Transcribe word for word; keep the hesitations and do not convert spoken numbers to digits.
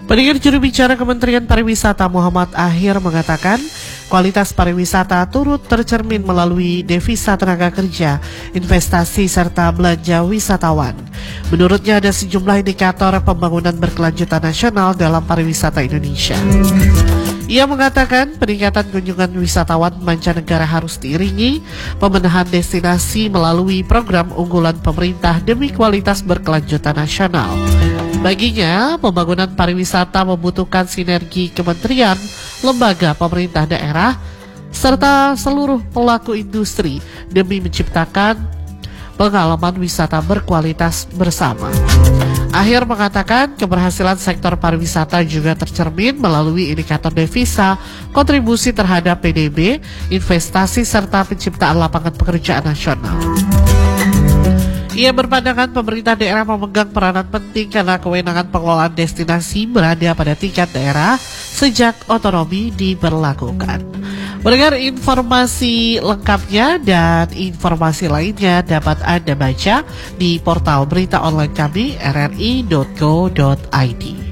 Pendengar, juru bicara Kementerian Pariwisata Muhammad Akhir mengatakan kualitas pariwisata turut tercermin melalui devisa tenaga kerja, investasi serta belanja wisatawan. Menurutnya ada sejumlah indikator pembangunan berkelanjutan nasional dalam pariwisata Indonesia. Ia mengatakan peningkatan kunjungan wisatawan mancanegara harus diiringi pemenahan destinasi melalui program unggulan pemerintah demi kualitas berkelanjutan nasional. Baginya, pembangunan pariwisata membutuhkan sinergi kementerian, lembaga pemerintah daerah, serta seluruh pelaku industri demi menciptakan pengalaman wisata berkualitas bersama. Akhir mengatakan keberhasilan sektor pariwisata juga tercermin melalui indikator devisa, kontribusi terhadap P D B, investasi serta penciptaan lapangan pekerjaan nasional. Ia berpandangan pemerintah daerah memegang peranan penting karena kewenangan pengelolaan destinasi berada pada tingkat daerah sejak otonomi diberlakukan. Mendengar informasi lengkapnya dan informasi lainnya dapat Anda baca di portal berita online kami r r i dot go dot i d.